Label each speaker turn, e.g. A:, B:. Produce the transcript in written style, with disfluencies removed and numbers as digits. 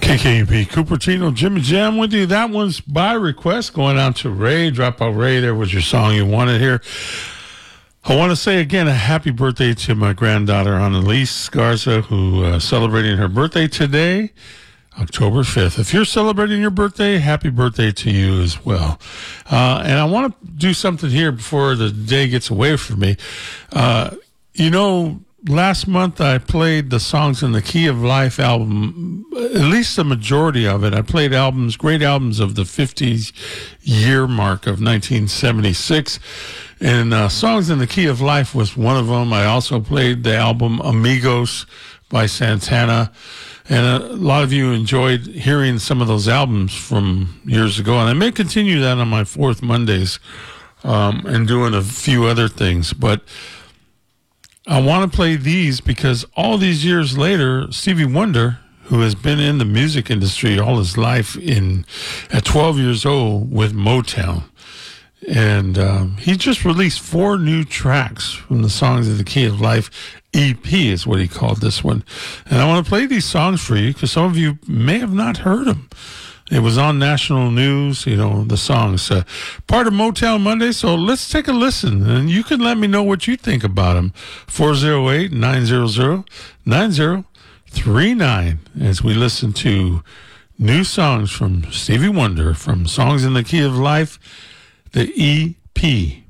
A: KKUP, Cupertino, Jimmy Jam with you. That one's by request going out to Ray. Drop out Ray. There was your song you wanted here. I want to say again a happy birthday to my granddaughter, Annalise Garza, who is celebrating her birthday today, October 5th. If you're celebrating your birthday, happy birthday to you as well. And I want to do something here before the day gets away from me. Last month I played the Songs in the Key of Life album, at least the majority of it. I played great albums of the 50-year mark of 1976. And Songs in the Key of Life was one of them. I also played the album Amigos by Santana. And a lot of you enjoyed hearing some of those albums from years ago. And I may continue that on my fourth Mondays and doing a few other things. But I want to play these because all these years later, Stevie Wonder, who has been in the music industry all his life at 12 years old with Motown, and he just released 4 new tracks from the Songs of the Key of Life EP is what he called this one. And I want to play these songs for you because some of you may have not heard them. It was on national news, the songs. Part of Motown Monday, so let's take a listen, and you can let me know what you think about them. 408-900-9039 as we listen to new songs from Stevie Wonder from Songs in the Key of Life, the EP.